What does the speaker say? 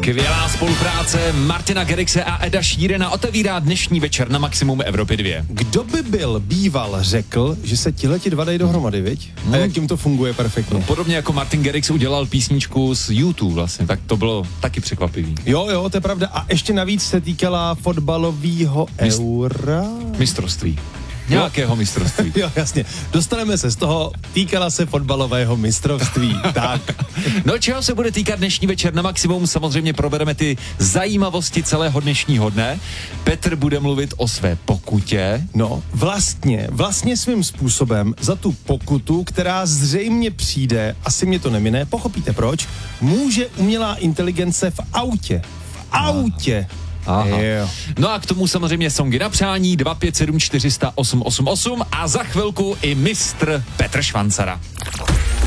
Skvělá spolupráce Martina Garrixe a Eda Sheerana otevírá dnešní večer na Maximum Evropy 2. Kdo by byl býval řekl, že se tihleti dva dají dohromady, viď? A jak jim to funguje perfektně. Podobně jako Martin Garrix udělal písničku z YouTube vlastně, tak to bylo taky překvapivý. Jo, to je pravda. A ještě navíc se týkala fotbalového eura. Mistrovství. Nějakého mistrovství. Jo, jasně. Dostaneme se z toho, týkala se fotbalového mistrovství. Tak. No, čeho se bude týkat dnešní večer na Maximum? Samozřejmě probereme ty zajímavosti celého dnešního dne. Petr bude mluvit o své pokutě. No, vlastně svým způsobem za tu pokutu, která zřejmě přijde, asi mě to nemine, pochopíte proč, může umělá inteligence v autě. Aha. Jo. No a k tomu samozřejmě songy na přání 257 400 888 a za chvilku i mistr Petr Švancara.